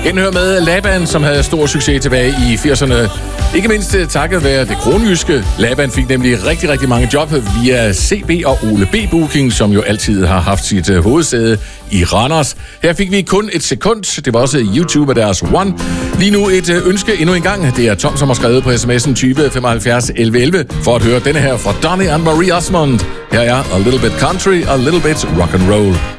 Genhør med Laban, som havde stor succes tilbage i 80'erne. Ikke mindst takket være det kronjyske. Laban fik nemlig rigtig, rigtig mange job via CB og Ole B. Booking, som jo altid har haft sit hovedsæde i Randers. Her fik vi kun et sekund. Det var også YouTube af deres One. Lige nu et ønske endnu en gang. Det er Tom, som har skrevet på sms'en 20 75 11 11 for at høre denne her fra Donny and Marie Osmond. Her er A Little Bit Country, A Little Bit Rock and Roll.